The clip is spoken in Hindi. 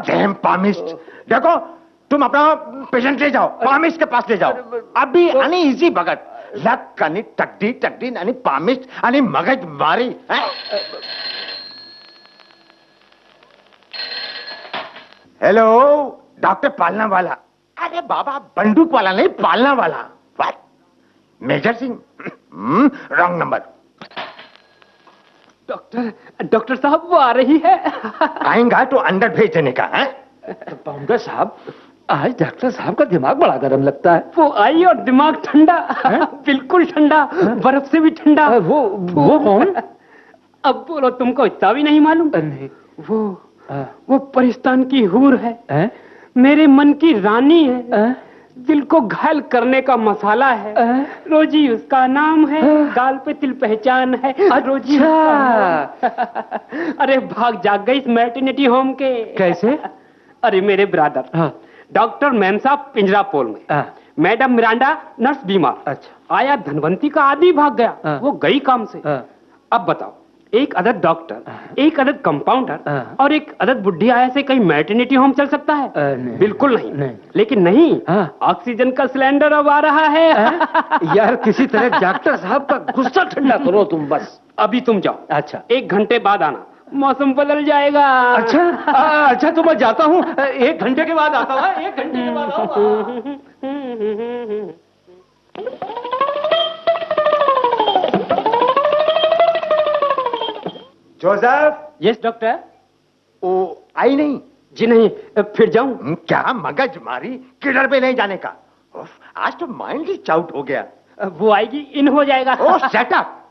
Dam palmist. देखो तुम अपना पेशेंट ले जाओ, पामिस्ट के पास ले जाओ अभी। अनइजी भगत लक आणि टकडी टकडी आणि पामिस्ट आणि मगज मारी। हेलो डॉक्टर पालना वाला। अरे बाबा बंदूक वाला नहीं, पालना वाला। What? Major Singh? Wrong number. Doctor साहब वो आ रही है। आएगा तो अंदर भेज देने का है। पाउंडर साहब, आज डॉक्टर साहब का दिमाग बड़ा गर्म लगता है। वो आई और दिमाग ठंडा, बिल्कुल ठंडा, बर्फ से भी ठंडा। वो कौन? अब बोलो, तुमको इतना भी नहीं मालूम? नहीं। वो परिस्तान की हूर है, मेरे मन की रानी है, दिल को घायल करने का मसाला है। रोजी उसका नाम है, गाल पे तिल पहचान है। रोजी। अरे भाग जाग गई इस मैटरनिटी होम के। कैसे? अरे मेरे ब्रदर, डॉक्टर मेमसाब पिंजरापोल में, मैडम मिरांडा नर्स बीमार। अच्छा। आया धनवंती का आदमी भाग गया, वो गई काम से। अब बताओ, एक अदद डॉक्टर, एक अदद कंपाउंडर और एक अदद बुढ़ी आया से कहीं मैटरनिटी होम चल सकता है? नहीं। बिल्कुल नहीं। लेकिन नहीं, ऑक्सीजन का सिलेंडर अब आ रहा है। यार किसी तरह डॉक्टर साहब का गुस्सा ठंडा करो तुम बस। अभी तुम जाओ। अच्छा। 1 घंटे बाद आना, मौसम बदल जाएगा। अच्छा तो मैं जाता हूँ, 1 घंटे के बाद आता हूँ। 1 घंटे के बाद आऊंगा। जोसेफ। Yes doctor. ओ आई नहीं? जी नहीं। फिर जाऊं? क्या मगज मारी, किधर पे नहीं जाने का। आज तो माइंड ही चाउट हो गया। वो आएगी, इन हो जाएगा। ओ शट अप।